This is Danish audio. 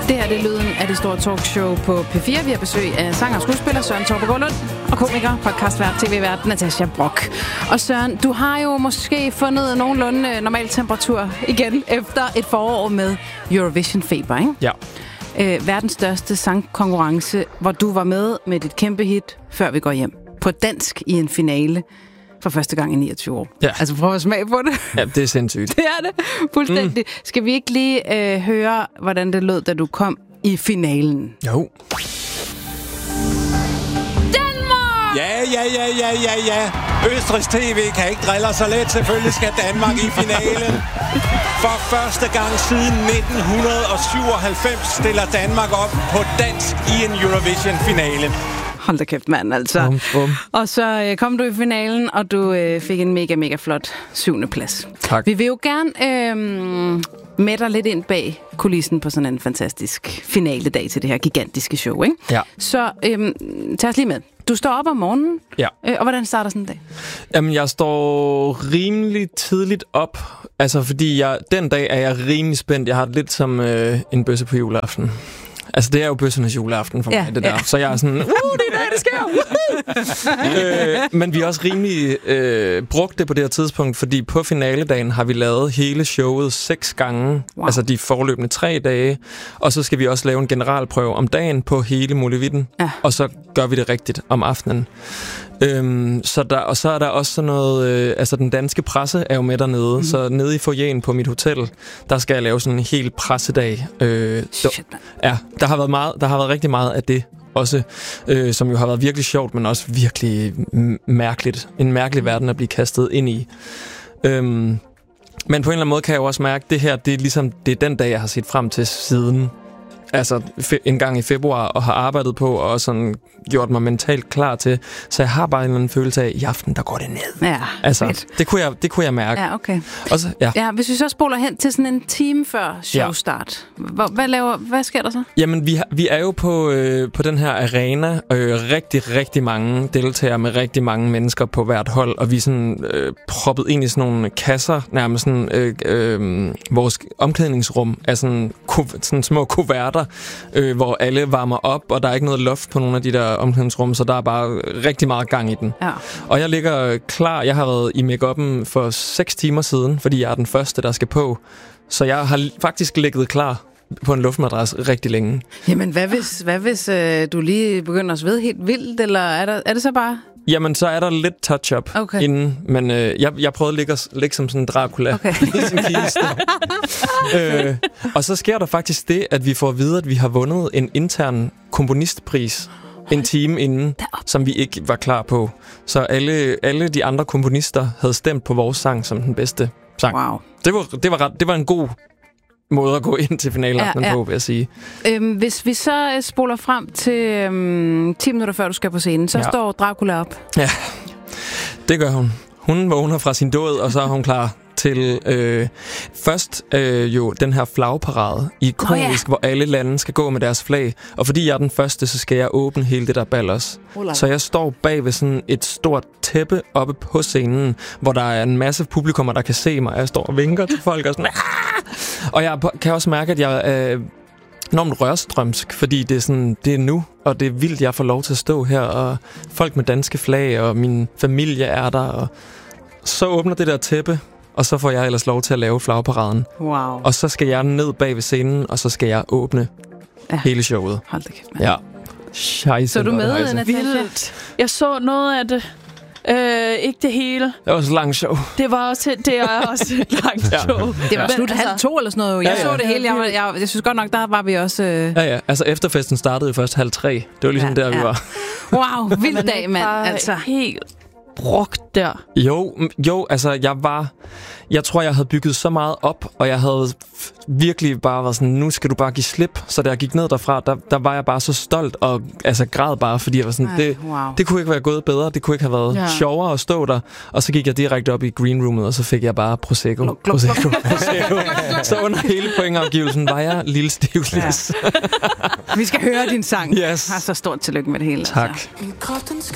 Det her det er lyden af det store talkshow på P4. Vi har besøg af sanger og skuespiller Søren Torpe Lund og komiker, podcastvært, tv-vært Natasja Brock. Og Søren, du har jo måske fundet nogenlunde normal temperatur igen efter et forår med Eurovision-feber, ikke? Ja. Verdens største sangkonkurrence, hvor du var med dit kæmpe hit, Før vi går hjem. På dansk i en finale for første gang i 29 år. Ja. Altså prøv at smage på det. Ja, det er sindssygt. Det er det. Fuldstændig. Skal vi ikke lige høre, hvordan det lød, da du kom i finalen? Jo. Danmark! Ja. Østrigs TV kan ikke drille så let. Selvfølgelig skal Danmark i finalen. For første gang siden 1997 stiller Danmark op på dansk i en Eurovision-finale. Hold da kæft, mand, altså. Og så kom du i finalen, og du fik en mega, mega flot 7. plads. Tak. Vi vil jo gerne med dig lidt ind bag kulissen på sådan en fantastisk finaledag til det her gigantiske show, ikke? Ja. Så tag os lige med. Du står op om morgenen, Ja. Og hvordan starter sådan en dag? Jamen, jeg står rimelig tidligt op. Altså, fordi den dag er jeg rimelig spændt. Jeg har det lidt som en bøsse på juleaften. Altså, det er jo bøssernes juleaften for mig, det der. Så jeg er sådan, det er dag, det sker! Men vi har også rimelig brugt det på det her tidspunkt, fordi på finaledagen har vi lavet hele showet 6 gange. Wow. Altså de forløbende 3 dage. Og så skal vi også lave en generalprøve om dagen på hele Molevitten. Ja. Og så gør vi det rigtigt om aftenen. Så er der også sådan noget, altså den danske presse er jo med dernede, så nede i foyeren på mit hotel, der skal jeg lave sådan en hel pressedag. Der har været rigtig meget af det også, som jo har været virkelig sjovt, men også virkelig mærkeligt. En mærkelig verden at blive kastet ind i. Men på en eller anden måde kan jeg jo også mærke, at det her, det er ligesom, det er den dag, jeg har set frem til siden. Altså en gang i februar, og har arbejdet på, og sådan gjort mig mentalt klar til. Så jeg har bare en eller anden følelse af, i aften, der går det ned. Ja, altså, det kunne jeg mærke. Ja, okay. Og så, ja, hvis vi så spoler hen til sådan en time før showstart, hvad sker der så? Jamen, vi er jo på den her arena, rigtig mange deltagere med rigtig mange mennesker på hvert hold, og vi er sådan proppet ind i sådan nogle kasser, nærmest sådan, vores omklædningsrum er sådan små kuverter, hvor alle varmer op, og der er ikke noget loft på nogle af de der omklædningsrum, så der er bare rigtig meget gang i den. Ja. Og jeg ligger klar. Jeg har været i make-up'en for 6 timer siden, fordi jeg er den første, der skal på. Så jeg har faktisk ligget klar på en luftmadras rigtig længe. Jamen, hvad hvis du lige begynder at svede helt vildt, eller er det så bare... Jamen, så er der lidt touch-up inden, men jeg prøvede at ligge som sådan en Dracula i sin kiste. Og så sker der faktisk det, at vi får at vide, at vi har vundet en intern komponistpris en time inden, som vi ikke var klar på. Så alle de andre komponister havde stemt på vores sang som den bedste sang. Wow. Det var en god måde at gå ind til finaleaftenen på, vil jeg sige. Hvis vi så spoler frem til 10 minutter før du skal på scenen, så står Dracula op. Ja, det gør hun. Hun vågner fra sin død, og så er hun klar til først jo den her flagparade ikonisk, hvor alle lande skal gå med deres flag. Og fordi jeg er den første, så skal jeg åbne hele det der bal også. Så jeg står bag ved sådan et stort tæppe oppe på scenen, hvor der er en masse publikummer, der kan se mig. Jeg står og vinker til folk og sådan... Og jeg kan også mærke, at jeg er enormt rørstrømsk, fordi det er nu, og det er vildt, jeg får lov til at stå her, og folk med danske flag, og min familie er der, og så åbner det der tæppe, og så får jeg ellers lov til at lave flagparaden. Wow. Og så skal jeg ned bag ved scenen, og så skal jeg åbne hele showet. Hold da kæft, mand. Ja. Scheisse, så du med, Natasja? Jeg så noget af det. Ikke det hele. Det var også et langt show. Det er også et langt show. Det var slut 1:30 eller sådan noget. Jeg så det hele. Jeg synes godt nok, der var vi også... Ja. Altså efterfesten startede jo først 2:30. Det var ligesom der, vi var. Wow, vild dag, mand. Altså helt brugt der. Jo, altså jeg tror, jeg havde bygget så meget op, og jeg havde virkelig bare været sådan, nu skal du bare give slip. Så da jeg gik ned derfra, der var jeg bare så stolt, og altså græd bare, fordi jeg var sådan, det kunne ikke være gået bedre, det kunne ikke have været sjovere at stå der. Og så gik jeg direkte op i green roomet, og så fik jeg bare Prosecco. Så under hele pointafgivelsen var jeg lille stivlis. Vi skal høre din sang. Yes. Så stort tillykke med det hele. Tak. Altså.